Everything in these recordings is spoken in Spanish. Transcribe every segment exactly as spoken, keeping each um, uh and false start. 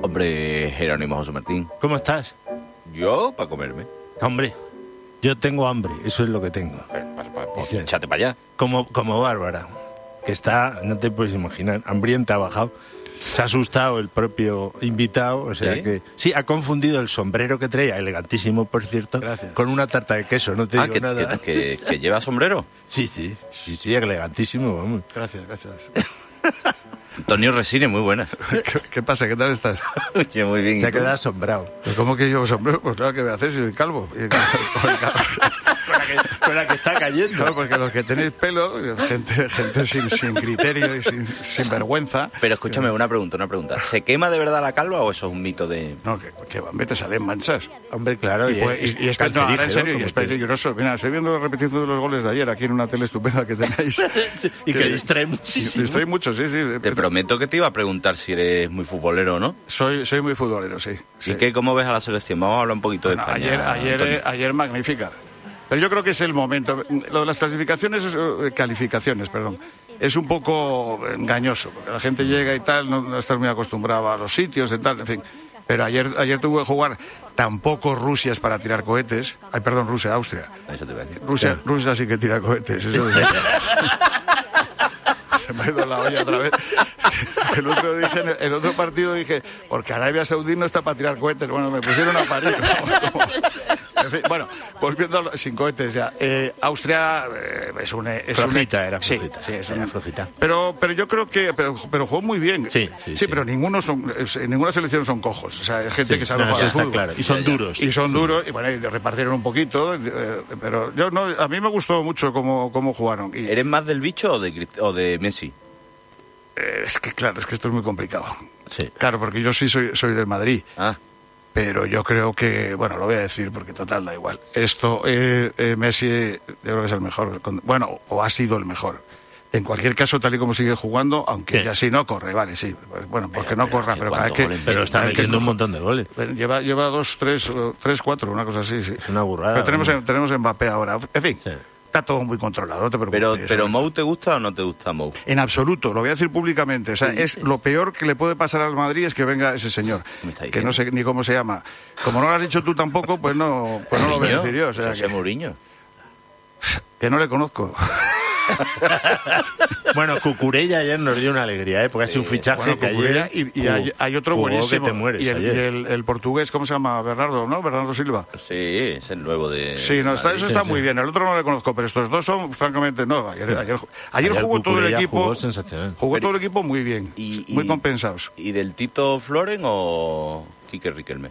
Hombre, Jerónimo José Martín. ¿Cómo estás? Yo, para comerme. Hombre, yo tengo hambre, eso es lo que tengo. Eh, pues, pues, pues, échate para allá. Como, como Bárbara, que está, no te puedes imaginar, hambrienta, ha bajado. Se ha asustado el propio invitado, o sea ¿Sí? que... Sí, ha confundido el sombrero que traía, elegantísimo, por cierto, Gracias. con una tarta de queso, no te Ah, digo que, nada. que, que, que lleva sombrero. Sí, sí, sí, sí, elegantísimo, vamos. Gracias, gracias. Antonio Resines, muy buena. ¿Qué, qué pasa? ¿Qué tal estás? Oye, muy bien. Se ¿y ha tú? quedado asombrado. ¿Cómo que yo sombrero? Pues claro, ¿qué voy a hacer si soy calvo? Y- Con la que, con la que está cayendo. Claro, porque los que tenéis pelo, gente, gente sin, sin criterio y sin, sin vergüenza... Pero escúchame, una pregunta, una pregunta. ¿Se quema de verdad la calva o eso es un mito de...? No, que, que van, te salen manchas. Hombre, claro, Y, pues, y, y es, no, ahora en serio, y es como que- peligroso. Mira, estoy viendo la repetición de los goles de ayer aquí en una tele estupenda que tenéis. Sí, y que distrae muchísimo. Distrae mucho, sí, sí. Te prometo que te iba a preguntar si eres muy futbolero o no. Soy, soy muy futbolero, sí. sí. ¿Y qué, cómo ves a la selección? Vamos a hablar un poquito Bueno, de España. ayer, ayer, Antonio. eh, ayer magnífica. Pero yo creo que es el momento. Lo de las clasificaciones, eh, calificaciones, perdón, es un poco engañoso, porque la gente llega y tal, no, no estás muy acostumbrado a los sitios y tal, en fin. Pero ayer, ayer tuve que jugar tampoco Rusia es para tirar cohetes. Ay, perdón, Rusia, Austria. Eso te voy a decir. Rusia, Rusia sí que tira cohetes. Eso es. Se me ha ido la olla otra vez. El otro, dije, en el, el otro partido dije, porque Arabia Saudí no está para tirar cohetes. Bueno, me pusieron a parir. En fin, bueno, volviendo a lo- sin cohetes ya. Eh, Austria eh, es un... Es Flojita, un, era sí, flojita, sí, es era un- flojita. Pero, pero yo creo que... Pero, pero jugó muy bien. Sí, sí, sí. pero ninguno son, en ninguna selección son cojos. O sea, hay gente Sí, que sabe no, jugar eso al está fútbol. claro. Y son duros. Y son duros, y bueno, y repartieron un poquito, eh, pero yo no, a mí me gustó mucho cómo, cómo jugaron. Y, ¿Eres más del bicho o de, Crist- o de Messi? eh, es que claro, es que esto es muy complicado. Sí. Claro, porque yo sí soy, soy del Madrid, Ah, pero yo creo que, bueno, lo voy a decir porque total da igual. Esto, eh, eh, Messi, yo creo que es el mejor, con- bueno, o ha sido el mejor. En cualquier caso, tal y como sigue jugando, aunque Sí. ya sí no corre, vale, sí. Pues, bueno, pues que no pero corra, que pero cada vez cuántos que... goles Pero está cada vez que metiendo un coja- montón de goles. Bueno, Lleva, lleva dos, tres, o tres, cuatro, una cosa así, sí. Es una burrada. Pero tenemos, vamos. tenemos Mbappé ahora. En fin, Sí. está todo muy controlado, no te preocupes. pero, eso pero es. ¿Mou te gusta o no te gusta Mou? En absoluto, lo voy a decir públicamente. O sea, es lo peor que le puede pasar al Madrid es que venga ese señor, Me está que diciendo. no sé ni cómo se llama. Como no lo has dicho tú tampoco, pues no, pues no lo voy a decir yo. O sea, José que, Mourinho. que no le conozco. Bueno, Cucurella ayer nos dio una alegría, ¿eh? Porque ha sido un fichaje Bueno, que Cucurella, ayer... y, y hay, hay otro jugó buenísimo. que te mueres y el, ayer. y el- el portugués, ¿cómo se llama? Bernardo, ¿no? Bernardo Silva. Sí, es el nuevo de... Sí, no, está, Madrid. eso está sí, muy sí. bien. El otro no le conozco, pero estos dos son, francamente, no. Ayer, ayer, ayer, Ayer jugó todo el Cucurella equipo. jugó sensacional. Jugó Pero- todo el equipo muy bien. Y- muy y- compensados. ¿Y del Tito Floren o Quique Riquelme?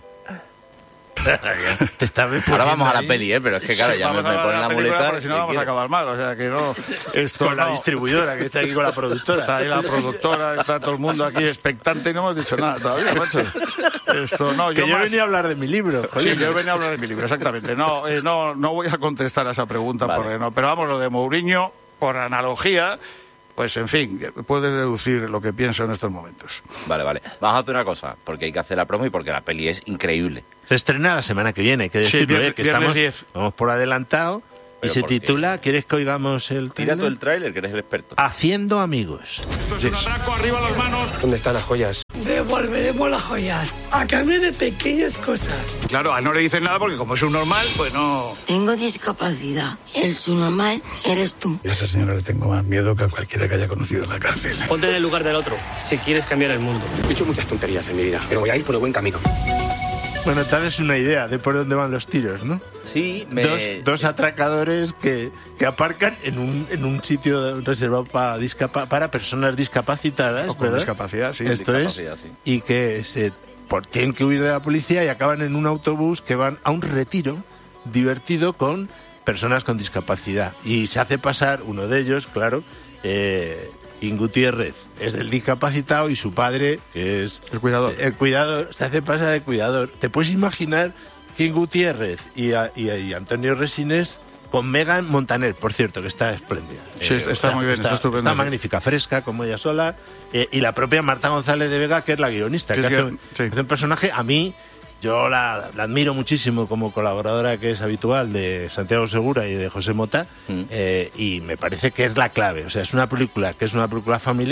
Te estás Ahora vamos a la ahí peli, ¿eh? Pero es que claro, Sí, ya me, vamos me a ponen la película, muleta. porque si no ¿qué vamos a quieres? acabar mal. O sea, que no. Esto con la no. distribuidora, que está aquí con la productora. Está ahí la productora, está todo el mundo aquí expectante y no hemos dicho nada todavía, macho. Esto no, Que yo, yo, más- venía a hablar de mi libro. Sí, joder. yo venía a hablar de mi libro, exactamente. No, eh, no, no voy a contestar a esa pregunta, Vale. porque no. Pero vamos, lo de Mourinho, por analogía, pues en fin, puedes deducir lo que pienso en estos momentos. Vale, vale. Vamos a hacer una cosa, porque hay que hacer la promo y porque la peli es increíble. Se estrena la semana que viene, hay que Sí, decirlo, viernes- ¿eh? Que viernes estamos, diez. vamos por adelantado. Y Pero se ¿por qué? titula, ¿quieres que oigamos el Tira tráiler? tú el tráiler, que eres el experto. Haciendo amigos. Esto es un atraco, arriba las manos. ¿Dónde están las joyas? Devolveremos las joyas a cambio de pequeñas cosas. Claro, a no le dicen nada porque como es un normal, pues no... Tengo discapacidad. El subnormal eres tú. A esa señora le tengo más miedo que a cualquiera que haya conocido en la cárcel. Ponte en el lugar del otro, si quieres cambiar el mundo. He hecho muchas tonterías en mi vida, pero voy a ir por el buen camino. Bueno, tal es una idea de por dónde van los tiros, ¿no? Sí, me... Dos, dos atracadores que, que aparcan en un, en un sitio reservado para, discapa- para personas discapacitadas, O con ¿verdad? discapacidad, sí. Esto es, discapacidad, sí. y que se por, tienen que huir de la policía y acaban en un autobús que van a un retiro divertido con personas con discapacidad. Y se hace pasar uno de ellos, claro, eh, In Gutiérrez, es el discapacitado y su padre, que es El cuidador. el cuidador, se hace pasar de cuidador. ¿Te puedes imaginar que In Gutiérrez y, a- y, a- y Antonio Resines con Megan Montaner, por cierto, que está espléndida? Sí, está muy bien, está estupenda, Está sí. magnífica, fresca, como ella sola. Eh, y la propia Marta González de Vega, que es la guionista, Que que, es hace, guion- sí. hace un personaje, a mí, yo la, la admiro muchísimo como colaboradora que es habitual de Santiago Segura y de José Mota, Mm. eh, y me parece que es la clave. O sea, es una película que es una película familiar,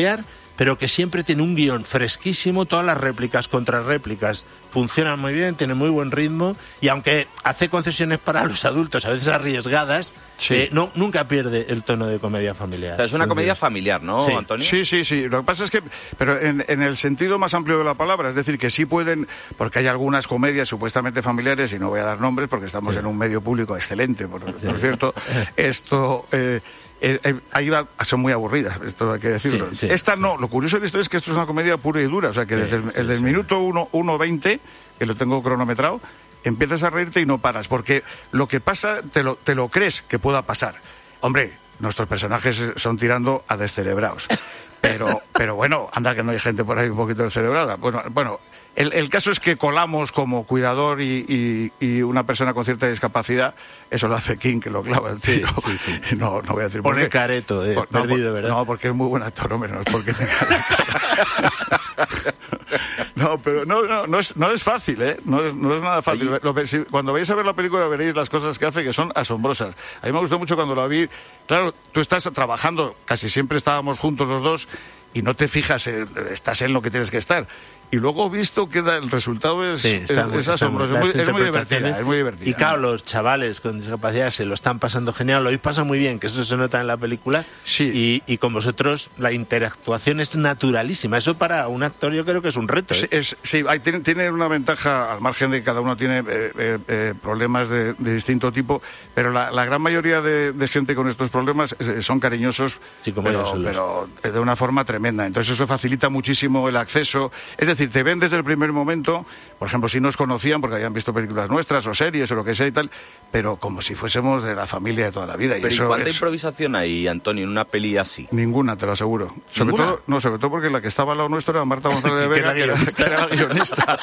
pero que siempre tiene un guión fresquísimo, todas las réplicas contra réplicas funcionan muy bien, tiene muy buen ritmo, y aunque hace concesiones para los adultos, a veces arriesgadas, sí. eh, no, nunca pierde el tono de comedia familiar. O sea, es una comedia familiar, ¿no, sí, Antonio? Sí, sí, sí. Lo que pasa es que, pero en, en el sentido más amplio de la palabra, es decir, que sí pueden, porque hay algunas comedias supuestamente familiares, y no voy a dar nombres porque estamos sí. en un medio público excelente, por, sí. por cierto, esto... Eh, Eh, eh, ahí va, son muy aburridas, esto hay que decirlo. Sí, sí, Esta no, lo curioso de esto es que esto es una comedia pura y dura, o sea que sí, desde el, sí, el del sí. minuto uno veinte, que lo tengo cronometrado, empiezas a reírte y no paras, porque lo que pasa te lo, te lo crees que pueda pasar. Hombre, nuestros personajes son tirando a descerebrados, pero, pero bueno, anda que no hay gente por ahí un poquito descerebrada. Bueno, bueno el, el caso es que colamos como cuidador y, y, y una persona con cierta discapacidad, eso lo hace King, que lo clava el tío. Sí, sí, sí. No, no voy a decir por qué. Pone careto, eh, por, perdido, no, ¿verdad? No, porque es muy buen actor, hombre, no es porque tenga la cara. No, pero no, no, no, es, no es fácil, ¿eh? No es, no es nada fácil. Lo, si, cuando vais a ver la película veréis las cosas que hace, que son asombrosas. A mí me gustó mucho cuando la vi. Claro, tú estás trabajando, casi siempre estábamos juntos los dos, y no te fijas, en, estás en lo que tienes que estar. Y luego visto que el resultado es, sí, es, muy, es asombroso, es muy, es muy divertida, es muy divertida. Y claro, los chavales con discapacidad se lo están pasando genial, lo habéis pasado muy bien, que eso se nota en la película. Sí. Y, y con vosotros la interactuación es naturalísima. Eso para un actor yo creo que es un reto, ¿eh? Sí, es, sí hay, tiene, tiene una ventaja, al margen de que cada uno tiene eh, eh, eh, problemas de, de distinto tipo, pero la, la gran mayoría de, de gente con estos problemas eh, son cariñosos, sí, como pero, pero de una forma tremenda. Entonces eso facilita muchísimo el acceso. Es decir, te ven desde el primer momento, por ejemplo, si nos conocían porque habían visto películas nuestras o series o lo que sea y tal, pero como si fuésemos de la familia de toda la vida. Y pero eso ¿y cuánta es... improvisación hay, Antonio, en una peli así? Ninguna, te lo aseguro. Sobre ¿Ninguna? todo, no, sobre todo porque la que estaba al lado nuestro era Marta González de Vega, que, era, que era la guionista.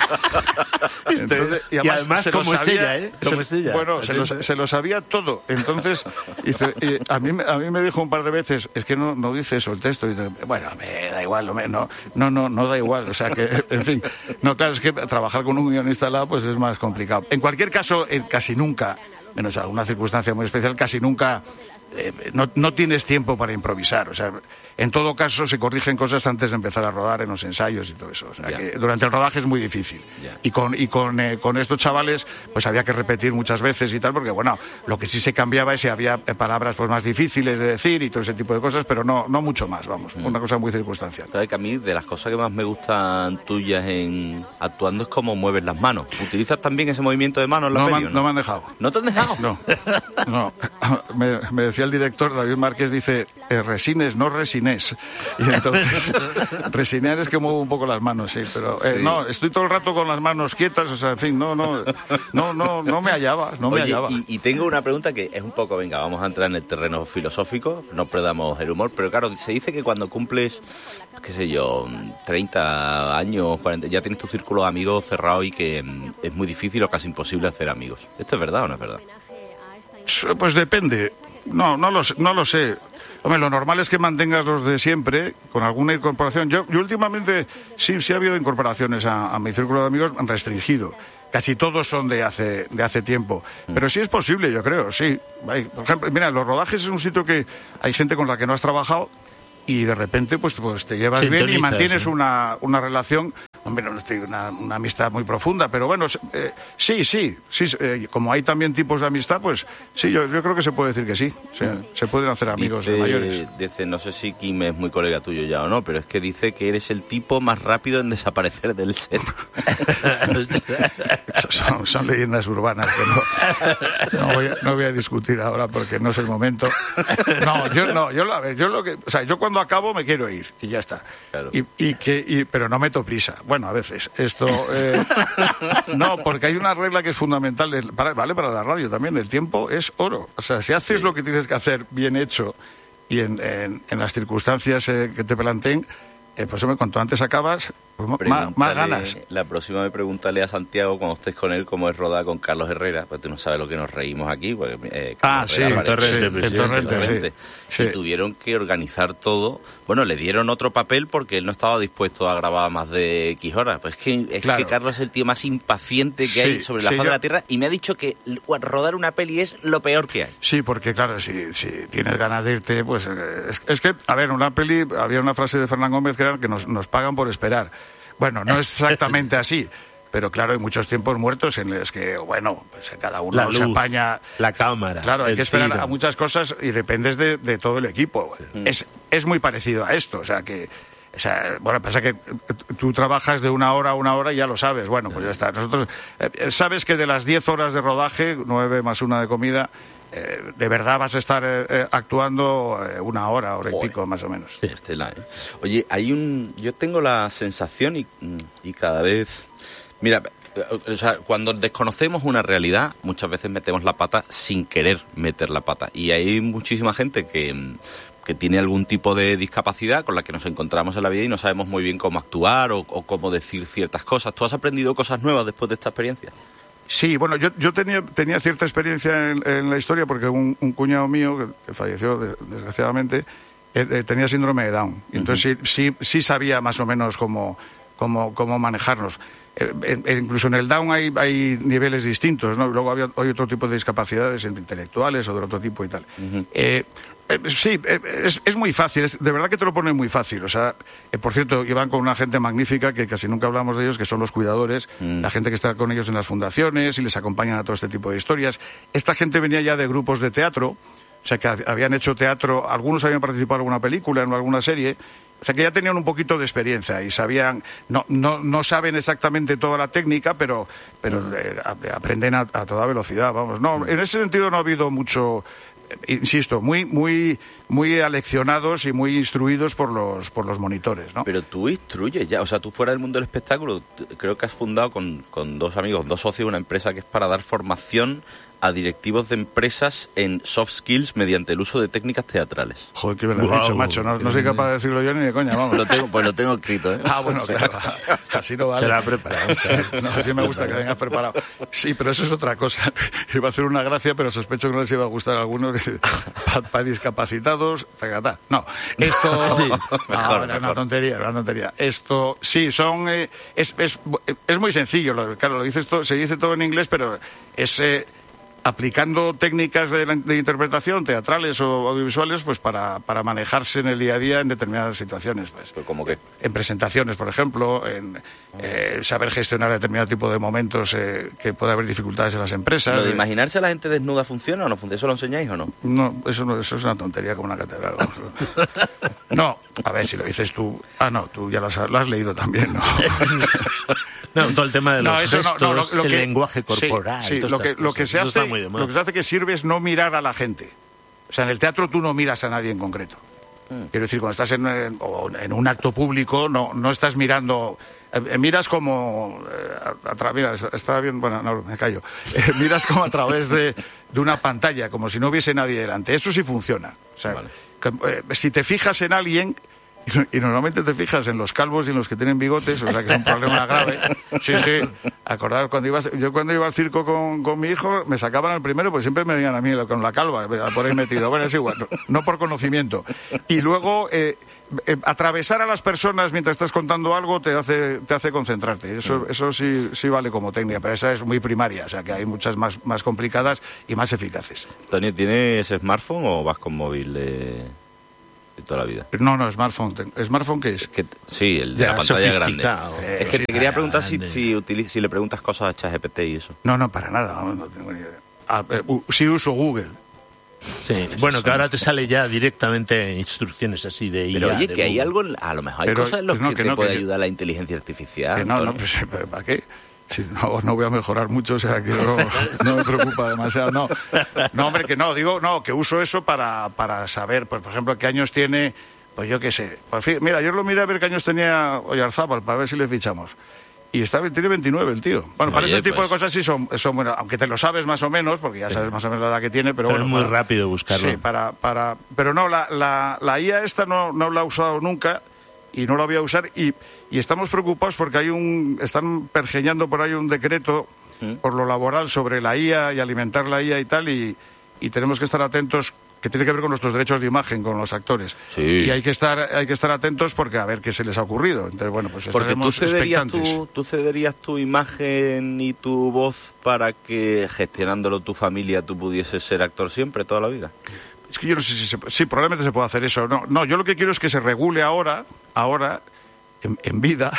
Entonces, y además, y además ¿cómo es ella, eh? ¿Cómo se, es ella? Bueno, se lo, se lo sabía todo. Entonces, dice, y a, mí, a mí me dijo un par de veces, es que no, no dice eso el texto. Y dice, bueno, me da igual, me, no, no, no, no da igual. O sea que, en fin, no, claro, es que trabajar con un guionista al lado pues es más complicado. En cualquier caso, eh, casi nunca, menos alguna circunstancia muy especial, casi nunca eh, no, no tienes tiempo para improvisar. O sea, en todo caso se corrigen cosas antes de empezar a rodar en los ensayos y todo eso. O sea, que durante el rodaje es muy difícil. Yeah. Y con, y con, eh, con estos chavales pues había que repetir muchas veces y tal, porque bueno, lo que sí se cambiaba es si había palabras pues más difíciles de decir y todo ese tipo de cosas, pero no, no mucho más, vamos, mm. una cosa muy circunstancial. Sabes que a mí de las cosas que más me gustan tuyas en actuando es cómo mueves las manos. ¿Utilizas también ese movimiento de manos en la no, peli, man, ¿no? no me han dejado. ¿No te han dejado? No, no. Me, me decía el director David Márquez, dice, eh, resines, no resines. Y entonces, resinear es que muevo un poco las manos, sí, pero eh, sí. no, estoy todo el rato con las manos quietas, o sea, en fin, no, no, no, no, no me hallaba, no Oye, me hallaba. Y, y tengo una pregunta que es un poco, venga, vamos a entrar en el terreno filosófico, no perdamos el humor, pero claro, se dice que cuando cumples, qué sé yo, treinta años, cuarenta, ya tienes tu círculo de amigos cerrado y que mm, es muy difícil o casi imposible hacer amigos. ¿Esto es verdad o no es verdad? Pues depende, no, no lo, no lo sé. Hombre, lo normal es que mantengas los de siempre, con alguna incorporación. Yo, yo últimamente sí, sí ha habido incorporaciones a, a mi círculo de amigos restringido. Casi todos son de hace, de hace tiempo. Pero sí es posible, yo creo, sí. Por ejemplo, mira, los rodajes es un sitio que hay gente con la que no has trabajado y de repente pues, pues te llevas sí, bien y mantienes sí. una, una relación, hombre, no estoy una, una amistad muy profunda, pero bueno, eh, sí, sí, sí eh, como hay también tipos de amistad, pues sí, yo, yo creo que se puede decir que sí, o sea, se pueden hacer amigos dice, de mayores. Dice, no sé si Kim es muy colega tuyo ya o no, pero es que dice que eres el tipo más rápido en desaparecer del set. son, son leyendas urbanas que no, no, voy a, no voy a discutir ahora porque no es el momento. No, yo no, yo a ver, yo lo que, o sea, yo cuando acabo me quiero ir y ya está. Claro. Y, y que, y, pero no meto prisa. Bueno, a veces esto, eh, no, porque hay una regla que es fundamental, para, vale para la radio también. El tiempo es oro. O sea, si haces sí. lo que tienes que hacer bien hecho y en, en, en las circunstancias eh, que te planteen, eh, pues hombre, cuanto antes acabas, Pues más, más ganas. La próxima me pregúntale a Santiago, cuando estés con él, cómo es rodar con Carlos Herrera, pues tú no sabes lo que nos reímos aquí. Porque, eh, ah, sí, el Torrente, sí, el Torrente, Torrente. Sí. Y tuvieron que organizar todo. Bueno, le dieron otro papel porque él no estaba dispuesto a grabar más de X horas. Pues es que, es claro. que Carlos es el tío más impaciente que sí, hay sobre la sí, faz yo... de la Tierra, y me ha dicho que rodar una peli es lo peor que hay. Sí, porque claro, si, si tienes ganas de irte, pues es, es que, a ver, una peli, había una frase de Fernán Gómez que era que nos, nos pagan por esperar. Bueno, no es exactamente así, pero claro, hay muchos tiempos muertos en los que, bueno, pues cada uno la luz, se apaña. La cámara. Claro, hay que esperar tiro. a muchas cosas y dependes de, de todo el equipo. Sí. Es, es muy parecido a esto, o sea que... O sea, bueno, pasa que tú trabajas de una hora a una hora y ya lo sabes. Bueno, pues ya está. Nosotros, eh, sabes que de las diez horas de rodaje, nueve más una de comida, eh, de verdad vas a estar eh, actuando eh, una hora, hora Joder. y pico más o menos. Sí, Estela, ¿eh? Oye, hay un, yo tengo la sensación y, y cada vez, mira, o sea, cuando desconocemos una realidad, muchas veces metemos la pata sin querer meter la pata. Y hay muchísima gente que, que tiene algún tipo de discapacidad con la que nos encontramos en la vida y no sabemos muy bien cómo actuar o, o cómo decir ciertas cosas. ¿Tú has aprendido cosas nuevas después de esta experiencia? Sí, bueno, yo, yo tenía, tenía cierta experiencia en, en la historia porque un, un cuñado mío, que falleció de, desgraciadamente, eh, eh, tenía síndrome de Down. Y entonces uh-huh. sí, sí, sí sabía más o menos cómo, cómo, cómo manejarnos. Eh, eh, incluso en el Down hay, hay niveles distintos, ¿no? Luego había, hay otro tipo de discapacidades intelectuales o de otro tipo y tal. Uh-huh. Eh, Eh, sí, eh, es, es muy fácil, es, de verdad que te lo ponen muy fácil. O sea, eh, por cierto, iban con una gente magnífica que casi nunca hablamos de ellos, que son los cuidadores, mm. la gente que está con ellos en las fundaciones y les acompañan a todo este tipo de historias. Esta gente venía ya de grupos de teatro, o sea, que habían hecho teatro, algunos habían participado en alguna película, en alguna serie. O sea, que ya tenían un poquito de experiencia y sabían, no, no, no saben exactamente toda la técnica, pero, pero mm. eh, aprenden a, a toda velocidad, vamos. No, en ese sentido no ha habido mucho... Insisto, muy muy muy aleccionados y muy instruidos por los por los monitores, ¿no? Pero tú instruyes ya, o sea, tú fuera del mundo del espectáculo, creo que has fundado con, con dos amigos, dos socios, una empresa que es para dar formación a directivos de empresas en soft skills mediante el uso de técnicas teatrales. Joder, que me lo has wow. dicho, macho. No, no soy capaz de decirlo yo ni de coña, vamos. Lo tengo, pues lo tengo escrito, ¿eh? Ah, bueno, claro. Así no vale. Se lo ha preparado. No, así me gusta que vengas preparado. Sí, pero eso es otra cosa. Iba a hacer una gracia, pero sospecho que no les iba a gustar a algunos. Para pa discapacitados, tacatá. No, esto... Sí, mejor, no, mejor. Una tontería, una tontería. Esto, sí, son... Eh, es, es, es muy sencillo. Claro, lo dices todo, se dice todo en inglés, pero es... Eh, aplicando técnicas de, de interpretación teatrales o audiovisuales pues para, para manejarse en el día a día en determinadas situaciones pues. ¿Cómo qué? En presentaciones, por ejemplo, en eh, saber gestionar determinado tipo de momentos eh, que puede haber dificultades en las empresas. ¿Lo de imaginarse a la gente desnuda funciona o no funciona? ¿Eso lo enseñáis o no? No, eso no, eso es una tontería como una catedral. No, a ver, si lo dices tú... Ah, no, tú ya lo has, lo has leído también, ¿no? No, todo el tema de los no, gestos, no, no, lo, lo el que, lenguaje corporal. Sí, sí lo, que, lo, que se hace, lo que se hace que sirve es no mirar a la gente. O sea, en el teatro tú no miras a nadie en concreto. Mm. Quiero decir, cuando estás en, en, en un acto público, no, no estás mirando... Eh, miras como... Eh, a, a, mira, estaba bien... Bueno, no, me callo. Eh, miras como a través de, de una pantalla, como si no hubiese nadie delante. Eso sí funciona. O sea, vale. que, eh, si te fijas en alguien... Y normalmente te fijas en los calvos y en los que tienen bigotes, o sea que es un problema grave. Sí, sí. Acordar, cuando ibas, yo cuando iba al circo con, con mi hijo, me sacaban al primero, pues siempre me veían a mí con la calva, por ahí metido. Bueno, es igual, no, no por conocimiento. Y luego, eh, eh, atravesar a las personas mientras estás contando algo te hace, te hace concentrarte. Eso, eso sí, sí vale como técnica, pero esa es muy primaria, o sea que hay muchas más, más complicadas y más eficaces. Tony, ¿tienes smartphone o vas con móvil de...? Toda la vida. No, no, smartphone. ¿Smartphone qué es? es que, sí, el de ya, la pantalla grande. Eh, es que sí, te quería preguntar si, si, utiliz, si le preguntas cosas a ChatGPT y eso. No, no, para nada. No, no tengo ni idea. Ah, eh, uh, sí uso Google. Sí, bueno, que ahora te sale ya directamente instrucciones así de I A. Pero oye, que Google. Hay algo, a lo mejor hay pero, cosas en las que, no, que, que te no, puede que, ayudar la inteligencia artificial. Que no, no, pues, ¿para qué? Sí, no, no voy a mejorar mucho, o sea que no, no me preocupa demasiado. No, no, hombre, que no, digo, no, que uso eso para, para saber, pues, por ejemplo, qué años tiene, pues yo qué sé. Pues, mira, yo lo miré a ver qué años tenía Oyarzábal, para ver si le fichamos. Y está, tiene veintinueve el tío. Bueno, para Oye, ese tipo pues... de cosas sí son, son bueno, aunque te lo sabes más o menos, porque ya sabes más o menos la edad que tiene, pero, pero bueno. es muy para, rápido buscarlo. Sí, para, para, pero no, la, la, la I A esta no, no la he usado nunca. y no lo voy a usar. Y, y estamos preocupados porque hay un están pergeñando por ahí un decreto ¿Mm? por lo laboral sobre la I A y alimentar la I A y tal, y, y tenemos que estar atentos, que tiene que ver con nuestros derechos de imagen, con los actores. Sí. Y hay que estar hay que estar atentos porque a ver qué se les ha ocurrido. Entonces, bueno, pues porque tú cederías, expectantes. tu, tú cederías tu imagen y tu voz para que, gestionándolo tu familia, tú pudieses ser actor siempre, toda la vida. Es que yo no sé si se, sí, probablemente se puede hacer eso. No, no, yo lo que quiero es que se regule ahora, ahora, en, en vida.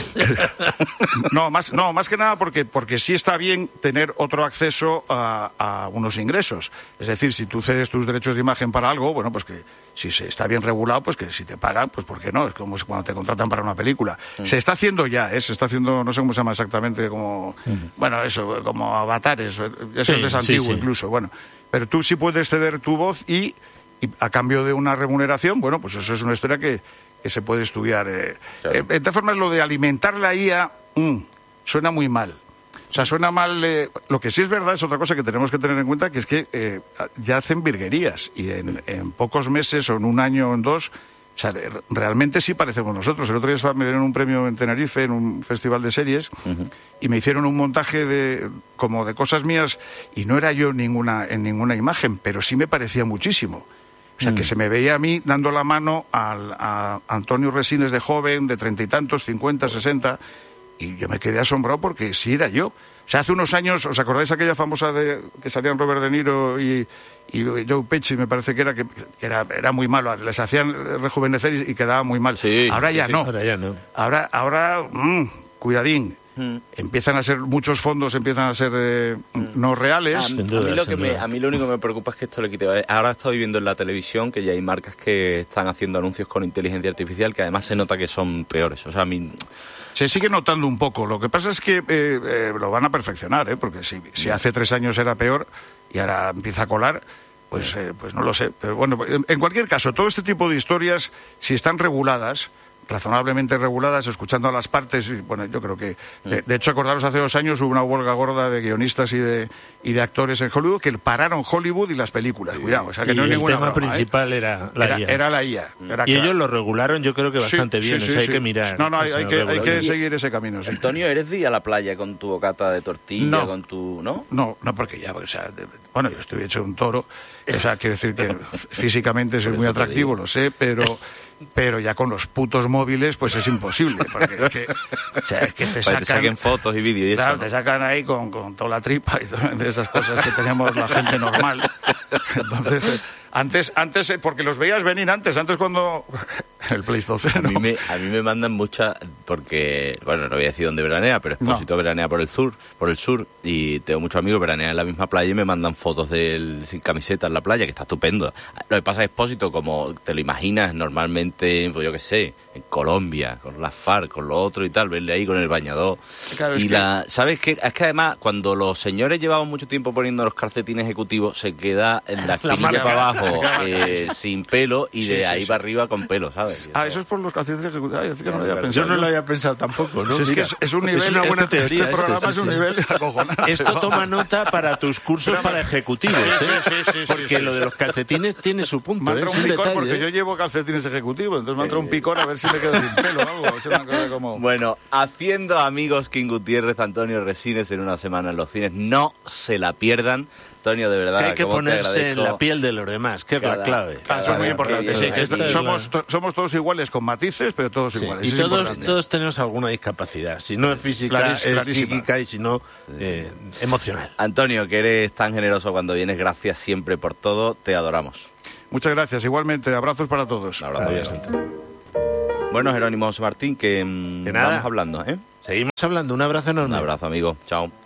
no, más, no, más que nada porque, porque sí está bien tener otro acceso a, a unos ingresos. Es decir, si tú cedes tus derechos de imagen para algo, bueno, pues que si se está bien regulado, pues que si te pagan, pues ¿por qué no? Es como cuando te contratan para una película. Mm. Se está haciendo ya, ¿eh? Se está haciendo, no sé cómo se llama exactamente, como, mm. bueno, eso, como avatares, eso sí, es antiguo sí, sí. incluso, bueno. Pero tú sí puedes ceder tu voz y, y a cambio de una remuneración, bueno, pues eso es una historia que, que se puede estudiar. Eh. Claro. Eh, de todas formas, lo de alimentar la I A mmm, suena muy mal. O sea, suena mal. Eh, lo que sí es verdad es otra cosa que tenemos que tener en cuenta, que es que eh, ya hacen virguerías y en, en pocos meses o en un año o en dos, o sea, realmente sí parecemos nosotros. El otro día me dieron un premio en Tenerife, en un festival de series, uh-huh. y me hicieron un montaje de como de cosas mías y no era yo ninguna en ninguna imagen, pero sí me parecía muchísimo. O sea, mm. que se me veía a mí dando la mano al, a Antonio Resines de joven, de treinta y tantos, cincuenta, sesenta, y yo me quedé asombrado porque sí era yo. O sea, hace unos años, ¿os acordáis aquella famosa de que salían Robert De Niro y, y Joe Pesci, me parece que era que era, era muy malo, les hacían rejuvenecer y, y quedaba muy mal. Sí, ahora, sí, ya sí. No. ahora ya no. Ahora, ahora, mmm, cuidadín. Mm. Empiezan a ser, muchos fondos empiezan a ser eh, mm. no reales. A, a, mí lo que me, a mí lo único que me preoca es que esto le quite. Ahora estoy viendo en la televisión que ya hay marcas que están haciendo anuncios con inteligencia artificial que además se nota que son peores. O sea, a mí... Se sigue notando un poco. Lo que pasa es que eh, eh, lo van a perfeccionar, ¿eh? Porque si, si hace tres años era peor y ahora empieza a colar, pues, eh, pues no lo sé. Pero bueno, en, en cualquier caso, todo este tipo de historias, si están reguladas, razonablemente reguladas, escuchando a las partes, y, bueno, yo creo que... De, de hecho, acordaros, hace dos años hubo una huelga gorda de guionistas y de, y de actores en Hollywood que pararon Hollywood y las películas, cuidado. O sea, que y no hay el ninguna tema broma, principal ¿eh? era la era, I A. Era la I A. Era y claro. ellos lo regularon, yo creo que bastante sí, bien, sí, o sea, sí, hay sí. que mirar. No, no, hay, hay, que, hay que seguir ese camino, sí. Antonio, ¿eres de ir a la playa con tu bocata de tortilla, no. con tu... ¿no? No, no, porque ya, o sea, de, bueno, yo estoy hecho un toro, o sea, quiero decir que físicamente soy muy atractivo, lo sé, pero... pero ya con los putos móviles pues es imposible, porque es que, o sea, es que te sacan, te saquen fotos y vídeos y claro, eso, ¿no? te sacan ahí con, con toda la tripa y todas de esas cosas que tenemos la gente normal. Entonces, antes, antes porque los veías venir antes, antes cuando el Pleistoceno. A mí me, a mí me mandan muchas, porque, bueno, no voy a decir dónde veranea, pero Expósito no. veranea por el sur, por el sur, y tengo muchos amigos que veranean en la misma playa y me mandan fotos de él sin camiseta en la playa, que está estupendo. Lo que pasa es Expósito, como te lo imaginas normalmente, pues yo qué sé, en Colombia, con las FARC, con lo otro y tal, verle ahí con el bañador. Claro, y la, que... ¿sabes qué? Es que además, cuando los señores llevaban mucho tiempo poniendo los calcetines ejecutivos, se queda en la espinilla para abajo, eh, sin pelo, y de sí, ahí sí, para sí. arriba con pelo, ¿sabes? Ah, eso es por los calcetines ejecutivos. Ay, no lo había pensado. Yo no lo había pensado tampoco, ¿no? Si es Mira, que es, es un nivel, es una buena este, teoría. Este programa este, sí, es un sí. nivel acojonante. Esto toma nota para tus cursos Pero, para ejecutivos, ¿eh? Sí, sí, sí, sí, porque sí, lo de los calcetines tiene su punto. Me ha entrado ¿eh? un picor detalle, porque ¿eh? yo llevo calcetines ejecutivos, entonces me ha entrado un picor a ver si me quedo sin pelo o algo. Se me ha como... Bueno, haciendo amigos King Gutiérrez, Antonio Resines en una semana en los cines. No se la pierdan. Antonio, de verdad, que hay que ponerse en la piel de los demás, que es cada, la clave. Cada, eso es muy importante, sí, que es, somos, to, somos todos iguales con matices, pero todos sí, iguales. Y todos, todos tenemos alguna discapacidad, si no es física, Clarís, es clarísima. Psíquica y si no, eh, emocional. Antonio, que eres tan generoso cuando vienes, gracias siempre por todo, te adoramos. Muchas gracias, igualmente, abrazos para todos. Un abrazo. Adiós. Bueno, Jerónimo José Martín, que, que nada. vamos hablando, ¿eh? Seguimos hablando, un abrazo enorme. Un abrazo, amigo, chao.